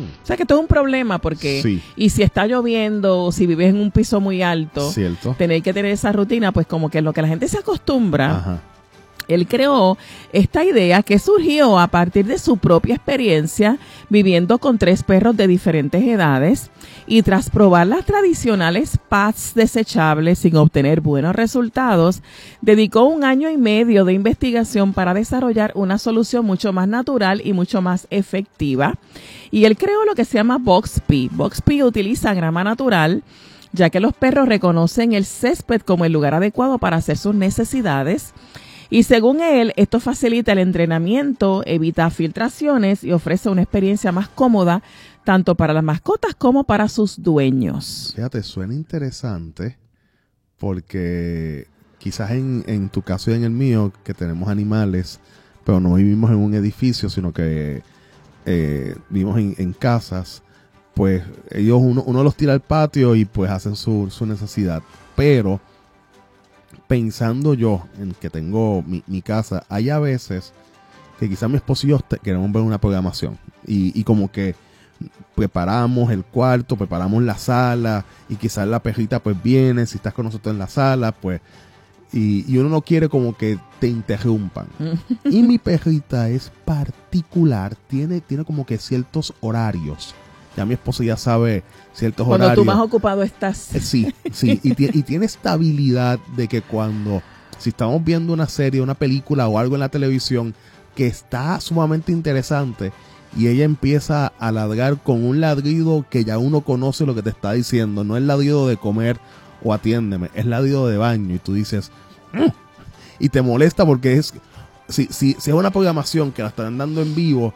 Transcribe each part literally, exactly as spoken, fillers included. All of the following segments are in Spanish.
O sea que todo es un problema porque, sí. y si está lloviendo, o si vives en un piso muy alto, Cierto. tener que tener esa rutina, pues como que lo que la gente se acostumbra. Ajá. Él creó esta idea que surgió a partir de su propia experiencia viviendo con tres perros de diferentes edades y tras probar las tradicionales pads desechables sin obtener buenos resultados, dedicó un año y medio de investigación para desarrollar una solución mucho más natural y mucho más efectiva. Y él creó lo que se llama BoxP. BoxP utiliza grama natural, ya que los perros reconocen el césped como el lugar adecuado para hacer sus necesidades. Y según él, esto facilita el entrenamiento, evita filtraciones y ofrece una experiencia más cómoda tanto para las mascotas como para sus dueños. Fíjate, suena interesante porque quizás en, en tu caso y en el mío, que tenemos animales, pero no vivimos en un edificio, sino que eh, vivimos en, en casas, pues ellos uno, uno los tira al patio y pues hacen su, su necesidad. Pero pensando yo en que tengo mi, mi casa, hay a veces que quizás mi esposo y yo te, queremos ver una programación y, y como que preparamos el cuarto, preparamos la sala y quizás la perrita pues viene, si estás con nosotros en la sala, pues y, y uno no quiere como que te interrumpan. Y mi perrita es particular, tiene, tiene como que ciertos horarios. Ya mi esposo ya sabe ciertos cuando horarios. Cuando tú más ocupado estás. Eh, sí, sí. Y, t- y tiene esta habilidad de que cuando, si estamos viendo una serie, una película o algo en la televisión que está sumamente interesante y ella empieza a ladrar con un ladrido que ya uno conoce lo que te está diciendo. No es ladrido de comer o atiéndeme, es ladrido de baño. Y tú dices, mm", y te molesta porque es, si, si, si es una programación que la están dando en vivo,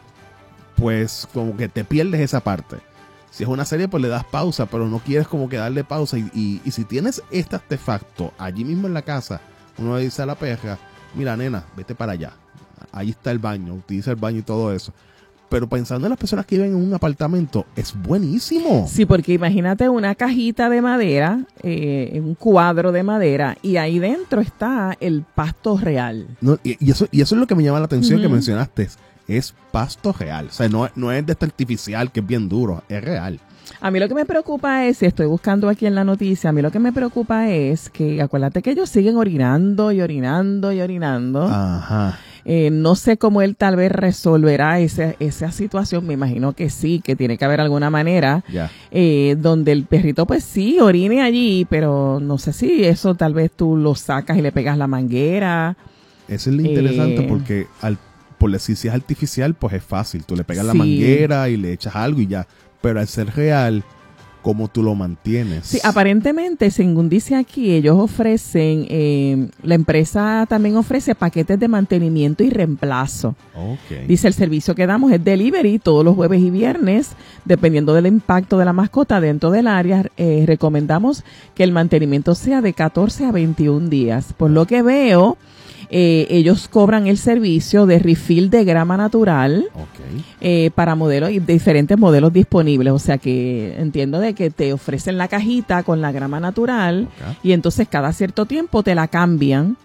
pues como que te pierdes esa parte. Si es una serie, pues le das pausa, pero no quieres como que darle pausa. Y, y, y si tienes este artefacto allí mismo en la casa, uno le dice a la perra, mira nena, vete para allá. Ahí está el baño, utiliza el baño y todo eso. Pero pensando en las personas que viven en un apartamento, es buenísimo. Sí, porque imagínate una cajita de madera, eh, un cuadro de madera, y ahí dentro está el pasto real. No, y, y, eso, y eso es lo que me llama la atención, Uh-huh. que mencionaste. Es pasto real. O sea, no, no es de este artificial que es bien duro, es real. A mí lo que me preocupa es, si estoy buscando aquí en la noticia, a mí lo que me preocupa es que, acuérdate que ellos siguen orinando y orinando y orinando. Ajá. Eh, no sé cómo él tal vez resolverá ese, esa situación, me imagino que sí, que tiene que haber alguna manera Ya. eh, donde el perrito pues sí orine allí, pero no sé si eso tal vez tú lo sacas y le pegas la manguera. Eso es lo interesante Eh, porque al por decir si es artificial, pues es fácil. Tú le pegas la Sí. manguera y le echas algo y ya. Pero al ser real, ¿cómo tú lo mantienes? Sí, aparentemente, según dice aquí, ellos ofrecen, eh, la empresa también ofrece paquetes de mantenimiento y reemplazo. Okay. Dice, el servicio que damos es delivery todos los jueves y viernes, dependiendo del impacto de la mascota dentro del área. Eh, recomendamos que el mantenimiento sea de catorce a veintiún días. Por lo que veo, eh, ellos cobran el servicio de refill de grama natural. Okay. Eh, para modelos y diferentes modelos disponibles, o sea que entiendo de que te ofrecen la cajita con la grama natural Okay. y entonces cada cierto tiempo te la cambian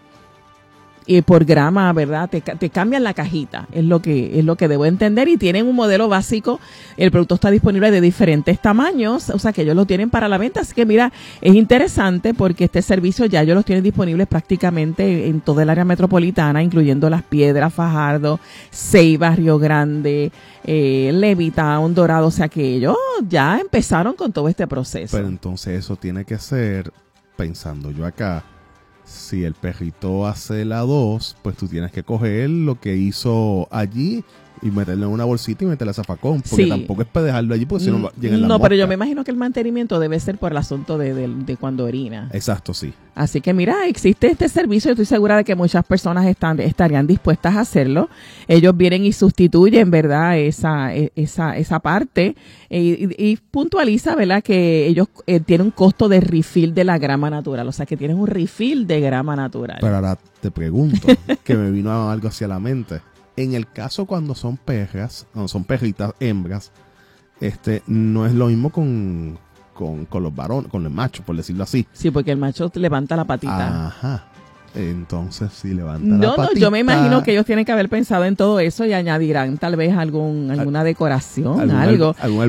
y por grama, ¿verdad? Te, te cambian la cajita, es lo que es lo que debo entender, y tienen un modelo básico, el producto está disponible de diferentes tamaños, o sea que ellos lo tienen para la venta, así que mira, es interesante porque este servicio ya ellos los tienen disponibles prácticamente en toda el área metropolitana, incluyendo Las Piedras, Fajardo, Ceiba, Río Grande, eh, Levittown, Dorado, o sea que ellos ya empezaron con todo este proceso. Pero entonces eso tiene que ser, pensando yo acá, si el perrito hace la dos, pues tú tienes que coger lo que hizo allí y meterlo en una bolsita y meterle a zafacón, porque Sí. tampoco es para dejarlo allí, porque si no llegan las No, pero yo moscas. me imagino que el mantenimiento debe ser por el asunto de, de, de cuando orina. Exacto, sí. Así que mira, existe este servicio, yo estoy segura de que muchas personas están estarían dispuestas a hacerlo. Ellos vienen y sustituyen, ¿verdad? Esa esa esa parte eh, y, y puntualiza, ¿verdad? Que ellos eh, tienen un costo de refill de la grama natural, o sea que tienen un refill de grama natural. Pero ahora te pregunto, que me vino algo hacia la mente. En el caso cuando son perras, cuando son perritas hembras, este no es lo mismo con, con, con los varones, con los machos, por decirlo así. Sí, porque el macho levanta la patita. Ajá. Entonces, si levanta No, la no, patita, yo me imagino que ellos tienen que haber pensado en todo eso y añadirán tal vez algún alguna decoración, algún, algo. algún